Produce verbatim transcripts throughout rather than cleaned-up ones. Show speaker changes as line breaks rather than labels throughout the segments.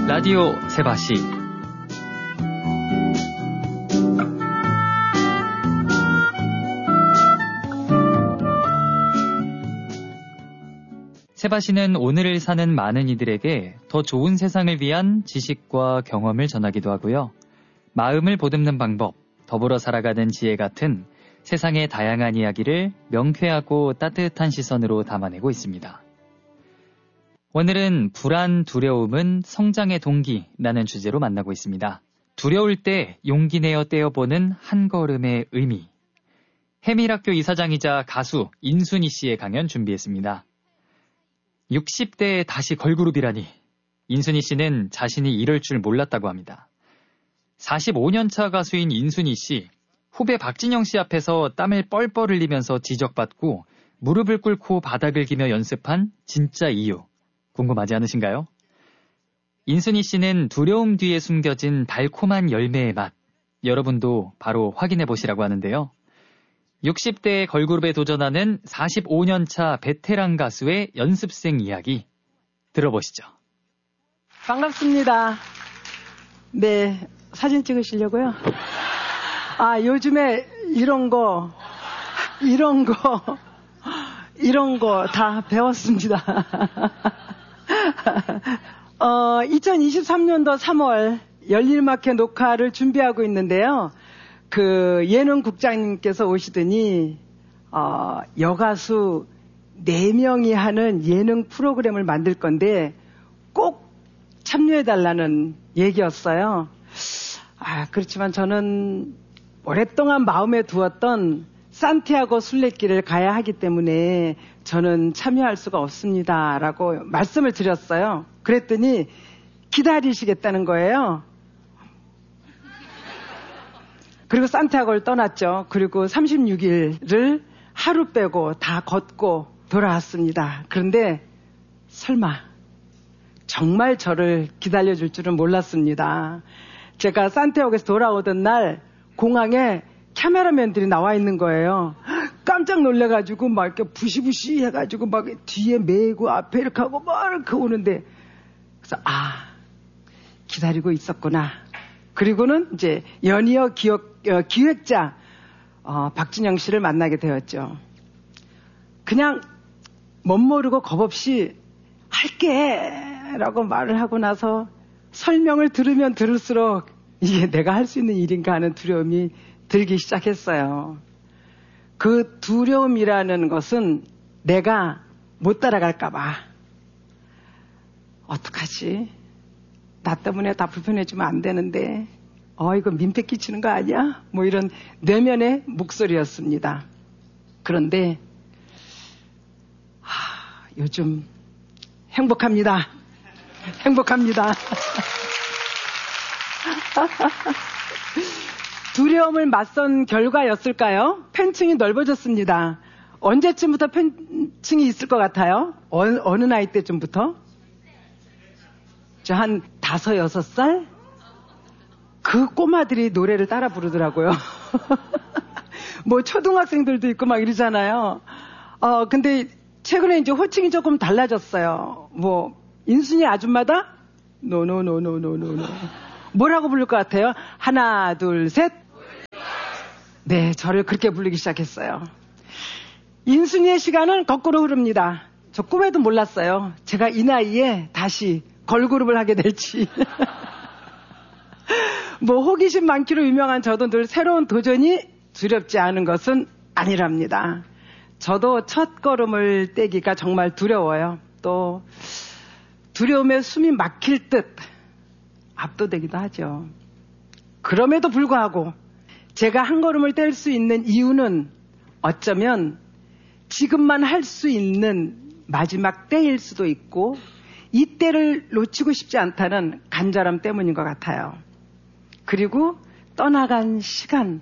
라디오 세바시. 세바시는 오늘을 사는 많은 이들에게 더 좋은 세상을 위한 지식과 경험을 전하기도 하고요. 마음을 보듬는 방법, 더불어 살아가는 지혜 같은 세상의 다양한 이야기를 명쾌하고 따뜻한 시선으로 담아내고 있습니다. 오늘은 불안, 두려움은 성장의 동기라는 주제로 만나고 있습니다. 두려울 때 용기 내어 떼어보는 한 걸음의 의미. 해밀학교 이사장이자 가수 인순이 씨의 강연 준비했습니다. 육십 대에 다시 걸그룹이라니. 인순이 씨는 자신이 이럴 줄 몰랐다고 합니다. 사십오 년 차 가수인 인순이 씨, 후배 박진영 씨 앞에서 땀을 뻘뻘 흘리면서 지적받고 무릎을 꿇고 바닥을 기며 연습한 진짜 이유, 궁금하지 않으신가요? 인순이 씨는 두려움 뒤에 숨겨진 달콤한 열매의 맛, 여러분도 바로 확인해 보시라고 하는데요. 육십 대의 걸그룹에 도전하는 사십오 년 차 베테랑 가수의 연습생 이야기 들어보시죠.
반갑습니다. 네, 사진 찍으시려고요? 아, 요즘에 이런 거, 이런 거, 이런 거 다 배웠습니다. 어, 이천이십삼 년도 삼월 열일마켓 녹화를 준비하고 있는데요. 그 예능국장님께서 오시더니 어, 여가수 네 명이 하는 예능 프로그램을 만들 건데 꼭 참여해달라는 얘기였어요. 아, 그렇지만 저는 오랫동안 마음에 두었던 산티아고 순례길을 가야 하기 때문에 저는 참여할 수가 없습니다 라고 말씀을 드렸어요. 그랬더니 기다리시겠다는 거예요. 그리고 산티아고를 떠났죠. 그리고 삼십육 일을 하루 빼고 다 걷고 돌아왔습니다. 그런데 설마 정말 저를 기다려줄 줄은 몰랐습니다. 제가 산티아고에서 돌아오던 날 공항에 카메라맨들이 나와 있는 거예요. 깜짝 놀래가지고 막 이렇게 부시부시 해가지고 막 뒤에 메고 앞에 이렇게 하고 막 이렇게 오는데, 그래서 아, 기다리고 있었구나. 그리고는 이제 연이어 기억, 어, 기획자 어, 박진영 씨를 만나게 되었죠. 그냥 멋모르고 겁없이 할게 라고 말을 하고 나서 설명을 들으면 들을수록 이게 내가 할 수 있는 일인가 하는 두려움이 들기 시작했어요. 그 두려움이라는 것은 내가 못 따라갈까 봐. 어떡하지? 나 때문에 다 불편해지면 안 되는데 어 이거 민폐 끼치는 거 아니야? 뭐 이런 내면의 목소리였습니다. 그런데 하, 요즘 행복합니다. 행복합니다. 두려움을 맞선 결과였을까요? 팬층이 넓어졌습니다. 언제쯤부터 팬층이 있을 것 같아요? 어느, 어느 나이 때쯤부터? 저 한 다섯, 여섯 살? 그 꼬마들이 노래를 따라 부르더라고요. 뭐 초등학생들도 있고 막 이러잖아요. 어, 근데 최근에 이제 호칭이 조금 달라졌어요. 뭐, 인순이 아줌마다? 노노노노노노노. 뭐라고 부를 것 같아요? 하나, 둘, 셋. 네, 저를 그렇게 부르기 시작했어요. 인순이의 시간은 거꾸로 흐릅니다. 저 꿈에도 몰랐어요. 제가 이 나이에 다시 걸그룹을 하게 될지. 뭐 호기심 많기로 유명한 저도 늘 새로운 도전이 두렵지 않은 것은 아니랍니다. 저도 첫 걸음을 떼기가 정말 두려워요. 또 두려움에 숨이 막힐 듯 압도되기도 하죠. 그럼에도 불구하고 제가 한 걸음을 뗄 수 있는 이유는 어쩌면 지금만 할 수 있는 마지막 때일 수도 있고 이 때를 놓치고 싶지 않다는 간절함 때문인 것 같아요. 그리고 떠나간 시간,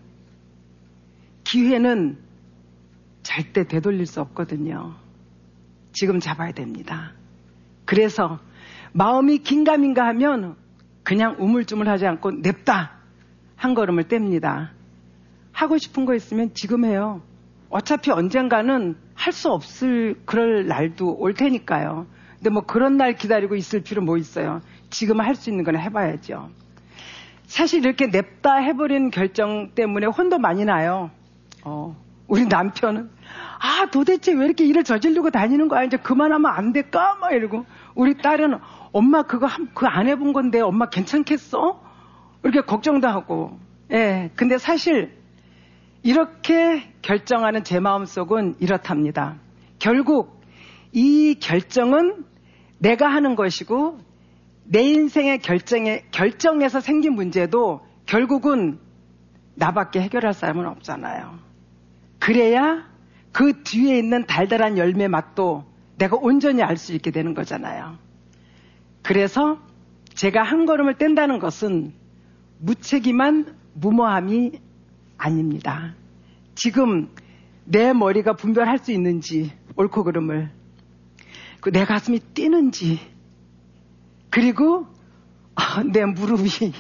기회는 절대 되돌릴 수 없거든요. 지금 잡아야 됩니다. 그래서 마음이 긴가민가 하면 그냥 우물쭈물하지 않고 냅다 한 걸음을 뗍니다. 하고 싶은 거 있으면 지금 해요. 어차피 언젠가는 할 수 없을 그럴 날도 올 테니까요. 근데 뭐 그런 날 기다리고 있을 필요 뭐 있어요. 지금 할 수 있는 건 해봐야죠. 사실 이렇게 냅다 해버린 결정 때문에 혼도 많이 나요. 어, 우리 남편은 아 도대체 왜 이렇게 일을 저지르고 다니는 거야? 이제 그만하면 안 될까? 막 이러고 우리 딸은 엄마 그거 그 안 해본 건데 엄마 괜찮겠어? 이렇게 걱정도 하고. 예, 근데 사실 이렇게 결정하는 제 마음속은 이렇답니다. 결국 이 결정은 내가 하는 것이고 내 인생의 결정에, 결정에서 생긴 문제도 결국은 나밖에 해결할 사람은 없잖아요. 그래야 그 뒤에 있는 달달한 열매 맛도 내가 온전히 알 수 있게 되는 거잖아요. 그래서 제가 한 걸음을 뗀다는 것은 무책임한 무모함이 아닙니다. 지금 내 머리가 분별할 수 있는지 옳고 그름을, 내 가슴이 뛰는지, 그리고 내 무릎이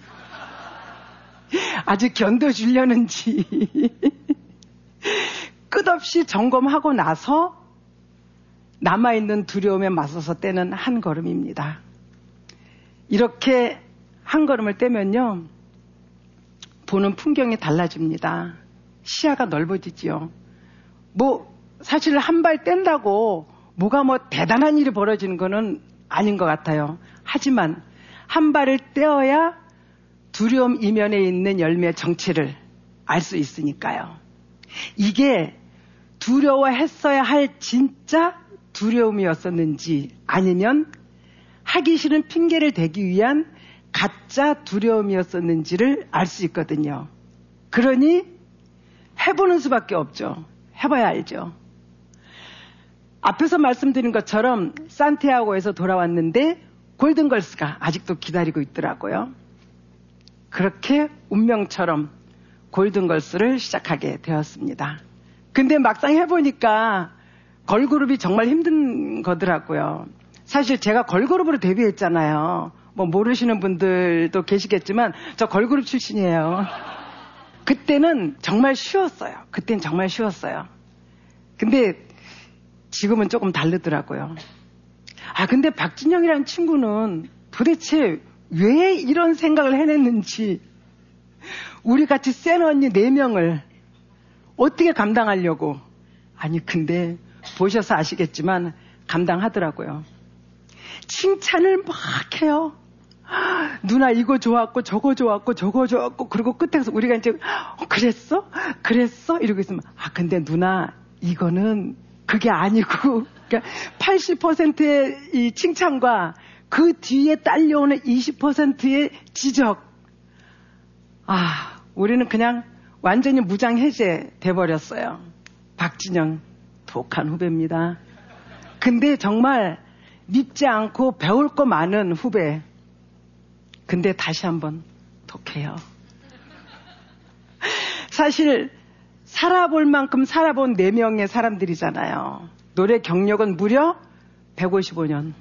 아직 견뎌주려는지 끝없이 점검하고 나서 남아있는 두려움에 맞서서 떼는 한 걸음입니다. 이렇게 한 걸음을 떼면요, 보는 풍경이 달라집니다. 시야가 넓어지지요. 뭐 사실 한 발 뗀다고 뭐가 뭐 대단한 일이 벌어지는 거는 아닌 것 같아요. 하지만 한 발을 떼어야 두려움 이면에 있는 열매의 정체를 알 수 있으니까요. 이게 두려워했어야 할 진짜 두려움이었었는지 아니면 하기 싫은 핑계를 대기 위한 가짜 두려움이었었는지를 알 수 있거든요. 그러니 해보는 수밖에 없죠. 해봐야 알죠. 앞에서 말씀드린 것처럼 산티아고에서 돌아왔는데 골든걸스가 아직도 기다리고 있더라고요. 그렇게 운명처럼 골든걸스를 시작하게 되었습니다. 근데 막상 해보니까 걸그룹이 정말 힘든 거더라고요. 사실 제가 걸그룹으로 데뷔했잖아요. 뭐 모르시는 분들도 계시겠지만 저 걸그룹 출신이에요. 그때는 정말 쉬웠어요. 그때는 정말 쉬웠어요. 근데 지금은 조금 다르더라고요. 아, 근데 박진영이라는 친구는 도대체 왜 이런 생각을 해냈는지, 우리 같이 센 언니 네 명을 어떻게 감당하려고. 아니, 근데 보셔서 아시겠지만 감당하더라고요. 칭찬을 막 해요. 누나 이거 좋았고 저거 좋았고 저거 좋았고, 그리고 끝에서 우리가 이제 어, 그랬어? 그랬어? 이러고 있으면 아 근데 누나 이거는 그게 아니고, 그러니까 팔십 퍼센트의 이 칭찬과 그 뒤에 딸려오는 이십 퍼센트의 지적. 아, 우리는 그냥 완전히 무장 해제 돼버렸어요. 박진영 독한 후배입니다. 근데 정말 밉지 않고 배울 거 많은 후배. 근데 다시 한번 독해요. 사실 살아볼 만큼 살아본 네 명의 사람들이잖아요. 노래 경력은 무려 백오십오 년.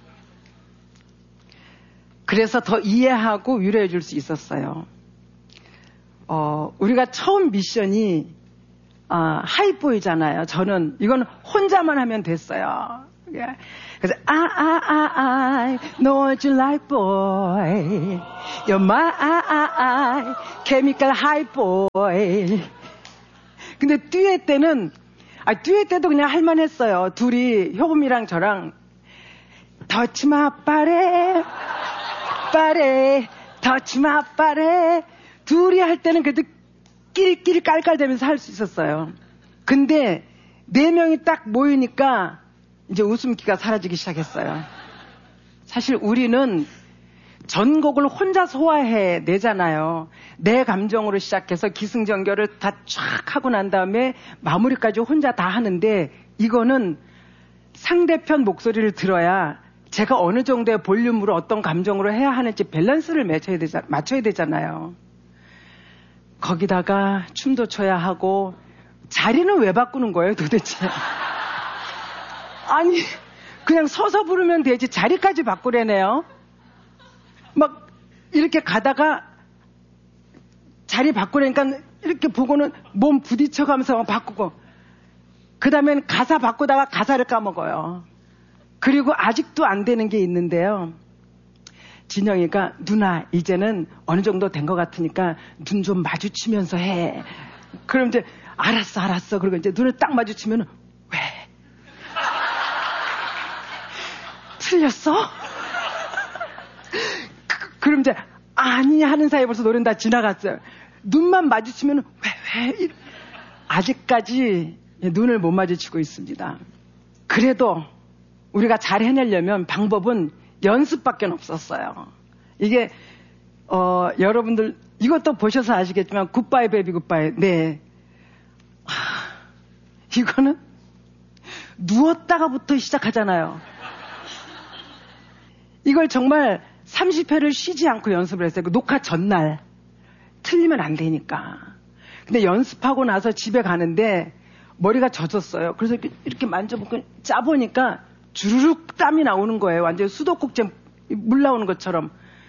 그래서 더 이해하고 위로해 줄 수 있었어요. 어, 우리가 처음 미션이 아, 하이보이잖아요. 저는 이건 혼자만 하면 됐어요. 그래서 I, I, I, I know what you like, boy. You're my I, I, I chemical high boy. 근데 듀엣 때는 아, 듀엣 때도 그냥 할만했어요. 둘이 효금이랑 저랑 touch my body, body, touch my body. 둘이 할 때는 그래도 끼리끼리 깔깔대면서 할 수 있었어요. 근데 네 명이 딱 모이니까 이제 웃음기가 사라지기 시작했어요. 사실 우리는 전곡을 혼자 소화해 내잖아요. 내 감정으로 시작해서 기승전결을 다 쫙 하고 난 다음에 마무리까지 혼자 다 하는데, 이거는 상대편 목소리를 들어야 제가 어느 정도의 볼륨으로 어떤 감정으로 해야 하는지 밸런스를 맞춰야, 되자, 맞춰야 되잖아요. 거기다가 춤도 춰야 하고, 자리는 왜 바꾸는 거예요 도대체? 아니 그냥 서서 부르면 되지 자리까지 바꾸래네요. 막 이렇게 가다가 자리 바꾸라니까 이렇게 보고는 몸 부딪혀가면서 바꾸고, 그 다음엔 가사 바꾸다가 가사를 까먹어요. 그리고 아직도 안 되는 게 있는데요. 진영이가 누나 이제는 어느 정도 된 것 같으니까 눈 좀 마주치면서 해. 그럼 이제 알았어 알았어. 그리고 이제 눈을 딱 마주치면 왜? 틀렸어? 그, 그럼 이제 아니 하는 사이에 벌써 노래는 다 지나갔어요. 눈만 마주치면 왜 왜? 아직까지 눈을 못 마주치고 있습니다. 그래도 우리가 잘 해내려면 방법은 연습밖에 없었어요. 이게 어, 여러분들 이것도 보셔서 아시겠지만 굿바이 베이비 굿바이. 네. 하, 이거는 누웠다가부터 시작하잖아요. 이걸 정말 삼십 회를 쉬지 않고 연습을 했어요. 그 녹화 전날. 틀리면 안 되니까. 근데 연습하고 나서 집에 가는데 머리가 젖었어요. 그래서 이렇게, 이렇게 만져보고 짜보니까 주르륵 땀이 나오는 거예요. 완전 수도꼭지 물 나오는 것처럼.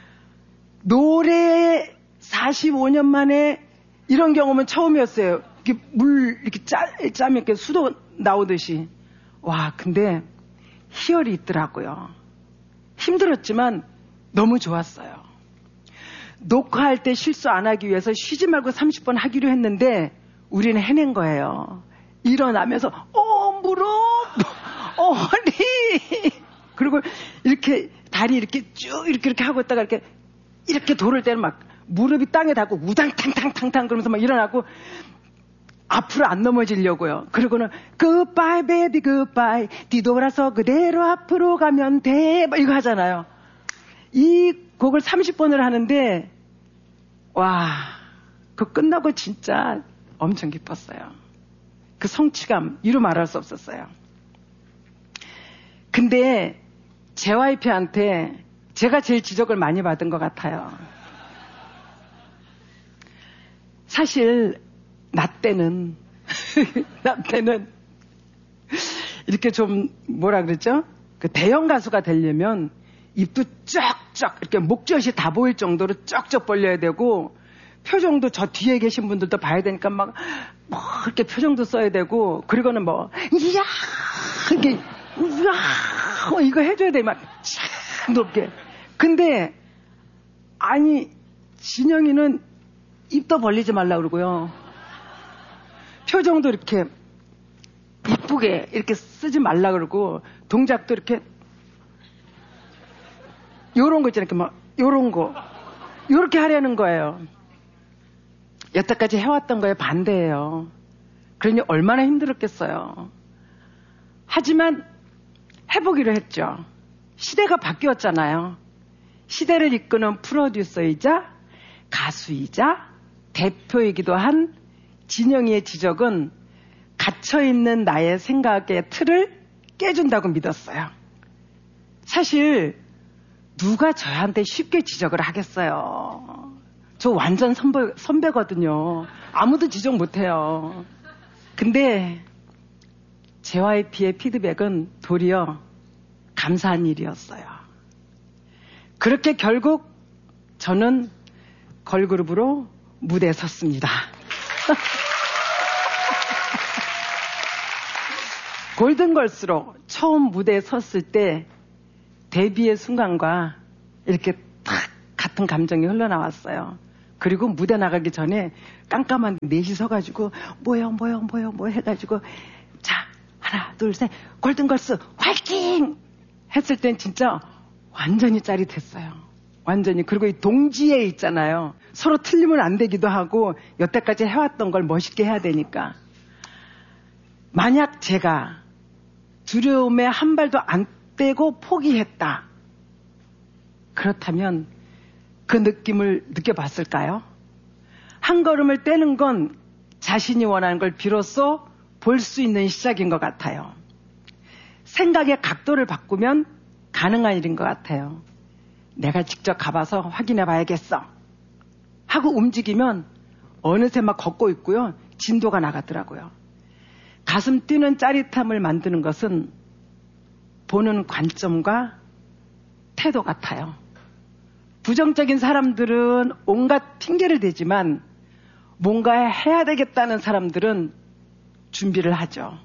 노래 사십오 년 만에 이런 경험은 처음이었어요. 이렇게 물 이렇게 짜, 짜면 이렇게 수도 나오듯이. 와, 근데 희열이 있더라고요. 힘들었지만 너무 좋았어요. 녹화할 때 실수 안 하기 위해서 쉬지 말고 삼십 번 하기로 했는데 우리는 해낸 거예요. 일어나면서 어 무릎 어 허리 그리고 이렇게 다리 이렇게 쭉 이렇게 이렇게 하고 있다가 이렇게 이렇게 돌을 때는 막 무릎이 땅에 닿고 우당탕탕탕탕 그러면서 막 일어나고 앞으로 안 넘어지려고요. 그리고는 Goodbye baby goodbye 뒤돌아서 그대로 앞으로 가면 돼 막 이거 하잖아요. 이 곡을 삼십 번을 하는데 와 그거 끝나고 진짜 엄청 기뻤어요. 그 성취감 이루 말할 수 없었어요. 근데 제이와이피한테 제가 제일 지적을 많이 받은 것 같아요. 사실 나 때는 나 때는 이렇게 좀 뭐라 그랬죠? 그 대형 가수가 되려면 입도 쫙쫙 이렇게 목젖이 다 보일 정도로 쩍쩍 벌려야 되고 표정도 저 뒤에 계신 분들도 봐야 되니까 막 뭐 이렇게 표정도 써야 되고 그리고는 뭐 이야 이게 우와 뭐 이거 해줘야 돼 막 쫙 높게. 근데 아니 진영이는 입도 벌리지 말라 그러고요. 표정도 이렇게 이쁘게 이렇게 쓰지 말라 그러고 동작도 이렇게 요런 거 있잖아요. 이렇게 막 요런 거 요렇게 하려는 거예요. 여태까지 해왔던 거에 반대예요. 그러니 얼마나 힘들었겠어요. 하지만 해보기로 했죠. 시대가 바뀌었잖아요. 시대를 이끄는 프로듀서이자 가수이자 대표이기도 한 진영이의 지적은 갇혀있는 나의 생각의 틀을 깨준다고 믿었어요. 사실 누가 저한테 쉽게 지적을 하겠어요. 저 완전 선배, 선배거든요. 아무도 지적 못해요. 근데 제이와이피의 피드백은 도리어 감사한 일이었어요. 그렇게 결국 저는 걸그룹으로 무대에 섰습니다. 골든걸스로 처음 무대에 섰을 때 데뷔의 순간과 이렇게 탁 같은 감정이 흘러나왔어요. 그리고 무대 나가기 전에 깜깜한 넷이 서가지고 뭐요 뭐요 뭐요 뭐 해가지고 자 하나 둘 셋 골든걸스 화이팅 했을 땐 진짜 완전히 짜릿했어요. 완전히. 그리고 이 동지애 있잖아요. 서로 틀리면 안 되기도 하고 여태까지 해왔던 걸 멋있게 해야 되니까. 만약 제가 두려움에 한 발도 안 떼고 포기했다. 그렇다면 그 느낌을 느껴봤을까요? 한 걸음을 떼는 건 자신이 원하는 걸 비로소 볼 수 있는 시작인 것 같아요. 생각의 각도를 바꾸면 가능한 일인 것 같아요. 내가 직접 가봐서 확인해 봐야겠어 하고 움직이면 어느새 막 걷고 있고요. 진도가 나가더라고요. 가슴 뛰는 짜릿함을 만드는 것은 보는 관점과 태도 같아요. 부정적인 사람들은 온갖 핑계를 대지만 뭔가 해야 되겠다는 사람들은 준비를 하죠.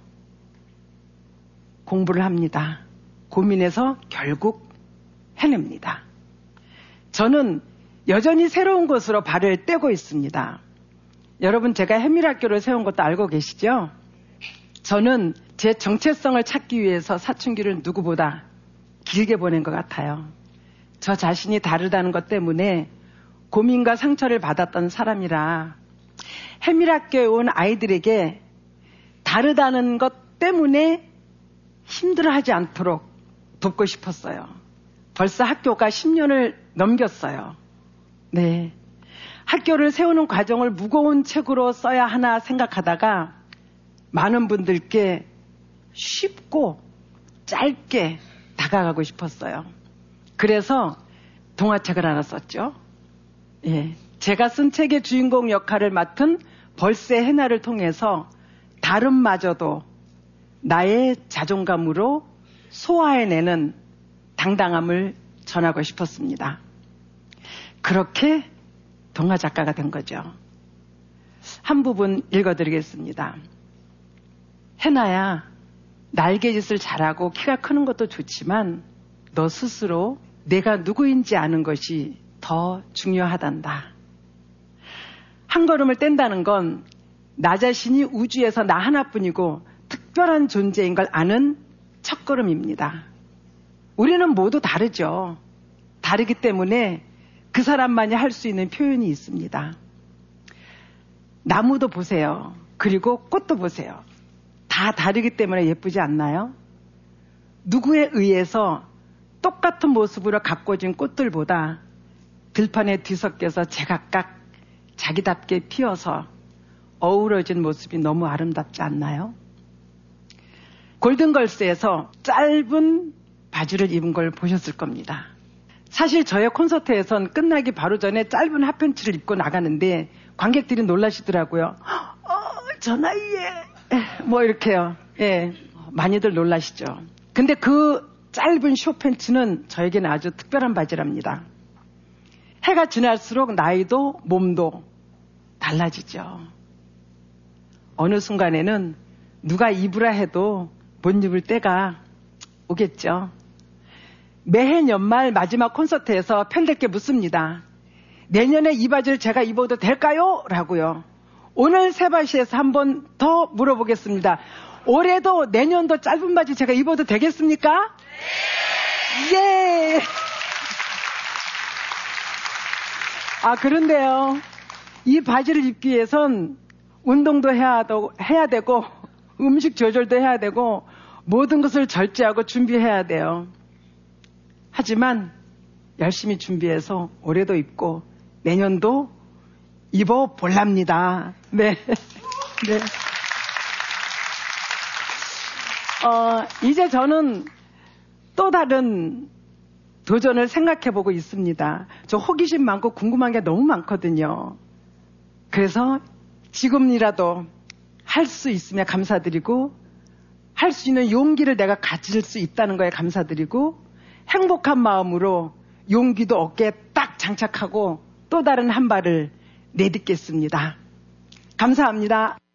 공부를 합니다. 고민해서 결국 해냅니다. 저는 여전히 새로운 곳으로 발을 떼고 있습니다. 여러분, 제가 해밀학교를 세운 것도 알고 계시죠? 저는 제 정체성을 찾기 위해서 사춘기를 누구보다 길게 보낸 것 같아요. 저 자신이 다르다는 것 때문에 고민과 상처를 받았던 사람이라 해밀학교에 온 아이들에게 다르다는 것 때문에 힘들어하지 않도록 돕고 싶었어요. 벌써 학교가 십 년을 넘겼어요. 네. 학교를 세우는 과정을 무거운 책으로 써야 하나 생각하다가 많은 분들께 쉽고 짧게 다가가고 싶었어요. 그래서 동화책을 하나 썼죠. 예. 제가 쓴 책의 주인공 역할을 맡은 벌새 해나를 통해서 다름마저도 나의 자존감으로 소화해내는 당당함을 전하고 싶었습니다. 그렇게 동화 작가가 된 거죠. 한 부분 읽어드리겠습니다. 해나야, 날개짓을 잘하고 키가 크는 것도 좋지만 너 스스로 내가 누구인지 아는 것이 더 중요하단다. 한 걸음을 뗀다는 건 나 자신이 우주에서 나 하나뿐이고 특별한 존재인 걸 아는 첫걸음입니다. 우리는 모두 다르죠. 다르기 때문에 그 사람만이 할 수 있는 표현이 있습니다. 나무도 보세요. 그리고 꽃도 보세요. 다 다르기 때문에 예쁘지 않나요? 누구에 의해서 똑같은 모습으로 가꿔진 꽃들보다 들판에 뒤섞여서 제각각 자기답게 피어서 어우러진 모습이 너무 아름답지 않나요? 골든걸스에서 짧은 바지를 입은 걸 보셨을 겁니다. 사실 저의 콘서트에선 끝나기 바로 전에 짧은 핫팬츠를 입고 나가는데 관객들이 놀라시더라고요. 어, 저 나이에 뭐 이렇게요. 예, 많이들 놀라시죠. 근데 그 짧은 쇼팬츠는 저에게는 아주 특별한 바지랍니다. 해가 지날수록 나이도 몸도 달라지죠. 어느 순간에는 누가 입으라 해도 못 입을 때가 오겠죠. 매해 연말 마지막 콘서트에서 팬들께 묻습니다. 내년에 이 바지를 제가 입어도 될까요? 라고요. 오늘 세바시에서 한 번 더 물어보겠습니다. 올해도 내년도 짧은 바지 제가 입어도 되겠습니까? 네. 예. 아, 그런데요. 이 바지를 입기 위해선 운동도 해야, 해야 되고 음식 조절도 해야 되고 모든 것을 절제하고 준비해야 돼요. 하지만 열심히 준비해서 올해도 입고 내년도 입어볼랍니다. 네. 네. 어, 이제 저는 또 다른 도전을 생각해보고 있습니다. 저 호기심 많고 궁금한 게 너무 많거든요. 그래서 지금이라도 할 수 있으면 감사드리고 할 수 있는 용기를 내가 가질 수 있다는 거에 감사드리고 행복한 마음으로 용기도 어깨에 딱 장착하고 또 다른 한 발을 내딛겠습니다. 감사합니다.